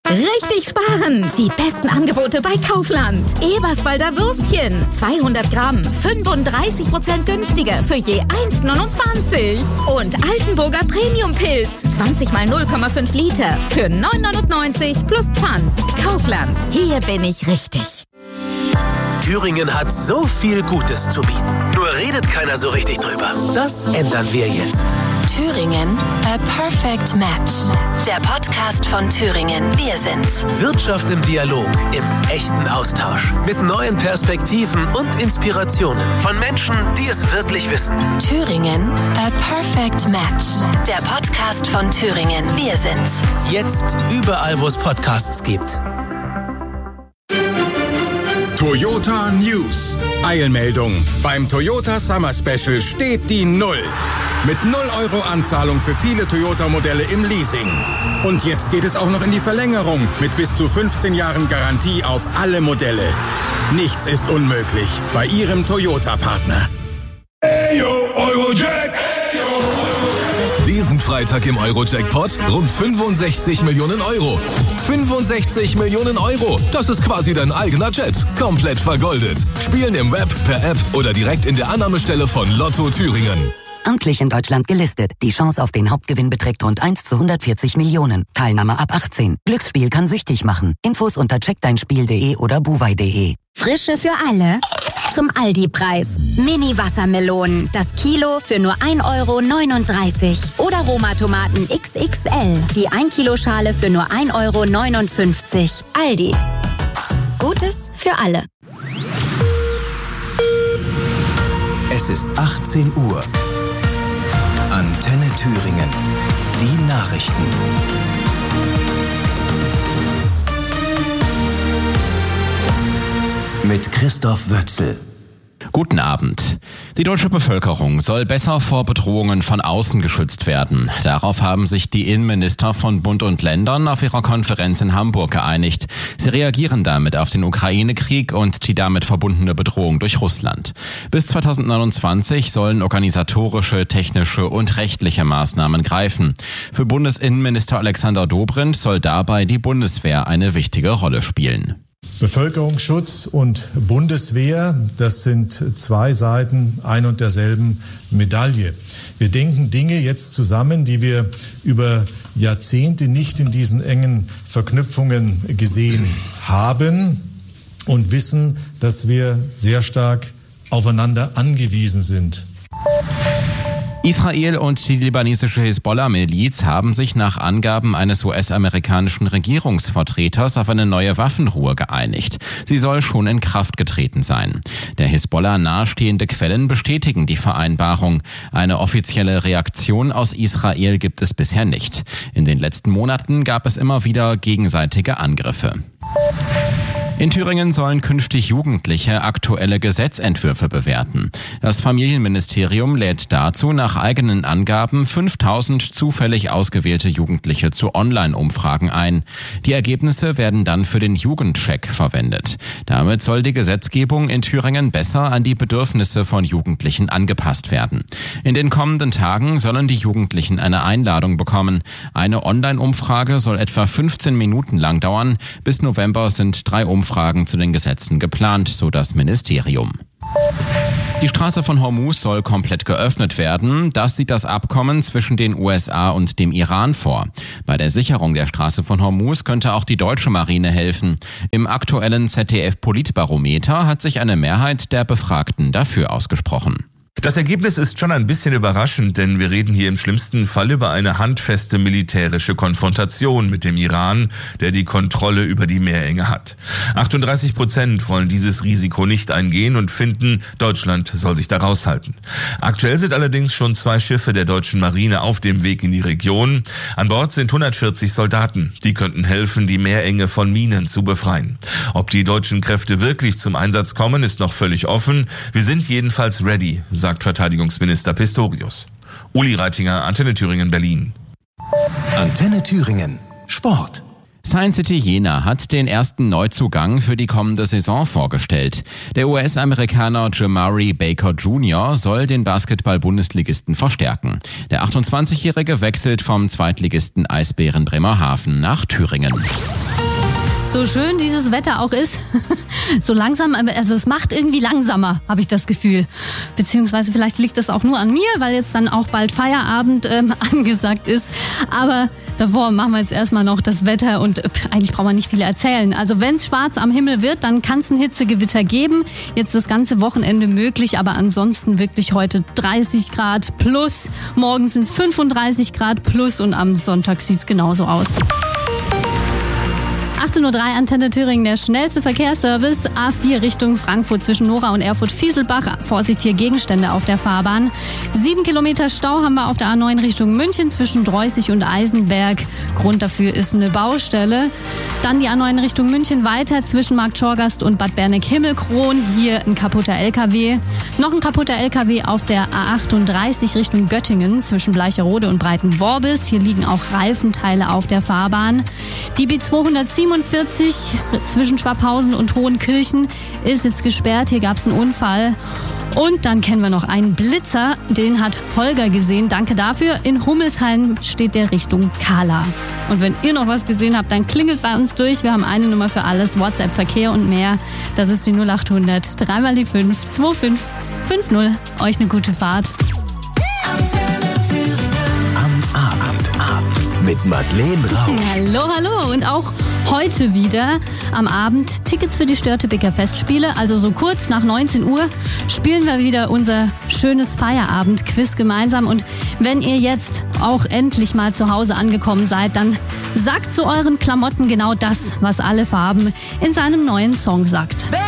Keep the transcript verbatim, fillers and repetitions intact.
Richtig sparen! Die besten Angebote bei Kaufland. Eberswalder Würstchen. zweihundert Gramm. fünfunddreißig Prozent günstiger für je eins neunundzwanzig. Und Altenburger Premium-Pilz. zwanzig mal null Komma fünf Liter für neun neunundneunzig plus Pfand. Kaufland. Hier bin ich richtig. Thüringen hat so viel Gutes zu bieten. Nur redet keiner so richtig drüber. Das ändern wir jetzt. Thüringen, a perfect match. Der Podcast von Thüringen, wir sind's. Wirtschaft im Dialog, im echten Austausch. Mit neuen Perspektiven und Inspirationen von Menschen, die es wirklich wissen. Thüringen, a perfect match. Der Podcast von Thüringen, wir sind's. Jetzt überall, wo es Podcasts gibt. Toyota News. Eilmeldung. Beim Toyota Summer Special steht die Null. Mit null Euro Anzahlung für viele Toyota-Modelle im Leasing. Und jetzt geht es auch noch in die Verlängerung mit bis zu fünfzehn Jahren Garantie auf alle Modelle. Nichts ist unmöglich bei Ihrem Toyota-Partner. Hey yo, Eurojack! Diesen Freitag im Euro-Jackpot rund fünfundsechzig Millionen Euro. fünfundsechzig Millionen Euro. Das ist quasi dein eigener Jet. Komplett vergoldet. Spielen im Web, per App oder direkt in der Annahmestelle von Lotto Thüringen. Amtlich in Deutschland gelistet. Die Chance auf den Hauptgewinn beträgt rund eins zu hundertvierzig Millionen. Teilnahme ab achtzehn. Glücksspiel kann süchtig machen. Infos unter check dein spiel punkt de oder buwei punkt de. Frische für alle. Zum Aldi-Preis. Mini-Wassermelonen. Das Kilo für nur ein Euro neununddreißig. Oder Roma-Tomaten X X L. Die ein Kilo Schale für nur ein Euro neunundfünfzig. Aldi. Gutes für alle. Es ist achtzehn Uhr. Antenne Thüringen. Die Nachrichten. Mit Christoph Wötzel. Guten Abend. Die deutsche Bevölkerung soll besser vor Bedrohungen von außen geschützt werden. Darauf haben sich die Innenminister von Bund und Ländern auf ihrer Konferenz in Hamburg geeinigt. Sie reagieren damit auf den Ukraine-Krieg und die damit verbundene Bedrohung durch Russland. Bis zweitausendneunundzwanzig sollen organisatorische, technische und rechtliche Maßnahmen greifen. Für Bundesinnenminister Alexander Dobrindt soll dabei die Bundeswehr eine wichtige Rolle spielen. Bevölkerungsschutz und Bundeswehr, das sind zwei Seiten ein und derselben Medaille. Wir denken Dinge jetzt zusammen, die wir über Jahrzehnte nicht in diesen engen Verknüpfungen gesehen haben und wissen, dass wir sehr stark aufeinander angewiesen sind. Israel und die libanesische Hisbollah-Miliz haben sich nach Angaben eines U S-amerikanischen Regierungsvertreters auf eine neue Waffenruhe geeinigt. Sie soll schon in Kraft getreten sein. Der Hisbollah nahestehende Quellen bestätigen die Vereinbarung. Eine offizielle Reaktion aus Israel gibt es bisher nicht. In den letzten Monaten gab es immer wieder gegenseitige Angriffe. In Thüringen sollen künftig Jugendliche aktuelle Gesetzentwürfe bewerten. Das Familienministerium lädt dazu nach eigenen Angaben fünftausend zufällig ausgewählte Jugendliche zu Online-Umfragen ein. Die Ergebnisse werden dann für den Jugendcheck verwendet. Damit soll die Gesetzgebung in Thüringen besser an die Bedürfnisse von Jugendlichen angepasst werden. In den kommenden Tagen sollen die Jugendlichen eine Einladung bekommen. Eine Online-Umfrage soll etwa fünfzehn Minuten lang dauern. Bis November sind drei Umfragen Fragen zu den Gesetzen geplant, so das Ministerium. Die Straße von Hormuz soll komplett geöffnet werden. Das sieht das Abkommen zwischen den U S A und dem Iran vor. Bei der Sicherung der Straße von Hormuz könnte auch die deutsche Marine helfen. Im aktuellen Z D F-Politbarometer hat sich eine Mehrheit der Befragten dafür ausgesprochen. Das Ergebnis ist schon ein bisschen überraschend, denn wir reden hier im schlimmsten Fall über eine handfeste militärische Konfrontation mit dem Iran, der die Kontrolle über die Meerenge hat. achtunddreißig Prozent wollen dieses Risiko nicht eingehen und finden, Deutschland soll sich da raushalten. Aktuell sind allerdings schon zwei Schiffe der deutschen Marine auf dem Weg in die Region. An Bord sind hundertvierzig Soldaten. Die könnten helfen, die Meerenge von Minen zu befreien. Ob die deutschen Kräfte wirklich zum Einsatz kommen, ist noch völlig offen. Wir sind jedenfalls ready, sagt Verteidigungsminister Pistorius. Uli Reitinger, Antenne Thüringen, Berlin. Antenne Thüringen. Sport. Science City Jena hat den ersten Neuzugang für die kommende Saison vorgestellt. Der U S-Amerikaner Jamari Baker Junior soll den Basketball-Bundesligisten verstärken. Der achtundzwanzigjährige wechselt vom Zweitligisten Eisbären Bremerhaven nach Thüringen. So schön dieses Wetter auch ist, so langsam, also es macht irgendwie langsamer, habe ich das Gefühl. Beziehungsweise vielleicht liegt das auch nur an mir, weil jetzt dann auch bald Feierabend ähm, angesagt ist. Aber davor machen wir jetzt erstmal noch das Wetter und äh, eigentlich braucht man nicht viel erzählen. Also wenn es schwarz am Himmel wird, dann kann es ein Hitzegewitter geben. Jetzt das ganze Wochenende möglich, aber ansonsten wirklich heute dreißig Grad plus. Morgen sind es fünfunddreißig Grad plus und am Sonntag sieht es genauso aus. achtzehn Uhr drei, Antenne Thüringen, der schnellste Verkehrsservice. A vier Richtung Frankfurt zwischen Nora und Erfurt-Fieselbach. Vorsicht, hier Gegenstände auf der Fahrbahn. Sieben Kilometer Stau haben wir auf der A neun Richtung München zwischen Dreußig und Eisenberg. Grund dafür ist eine Baustelle. Dann die A neun Richtung München weiter zwischen Marktschorgast und Bad Berneck-Himmelkron. Hier ein kaputter L K W. Noch ein kaputter L K W auf der A achtunddreißig Richtung Göttingen zwischen Bleicherode und Breitenworbis. Hier liegen auch Reifenteile auf der Fahrbahn. Die B zweihundertsiebenundvierzig zwischen Schwabhausen und Hohenkirchen ist jetzt gesperrt. Hier gab es einen Unfall. Und dann kennen wir noch einen Blitzer, den hat Holger gesehen. Danke dafür. In Hummelsheim steht der Richtung Kahla. Und wenn ihr noch was gesehen habt, dann klingelt bei uns durch. Wir haben eine Nummer für alles, WhatsApp, Verkehr und mehr. Das ist die null acht hundert, drei mal die fünf, zwei fünf fünf null. Euch eine gute Fahrt. Am Abend, Abend mit Madeleine Rauch. Hallo, hallo. Und auch heute wieder am Abend Tickets für die Störtebeker Festspiele. Also so kurz nach neunzehn Uhr spielen wir wieder unser schönes Feierabend-Quiz gemeinsam. Und wenn ihr jetzt auch endlich mal zu Hause angekommen seid, dann sagt zu euren Klamotten genau das, was alle Farben in seinem neuen Song sagt.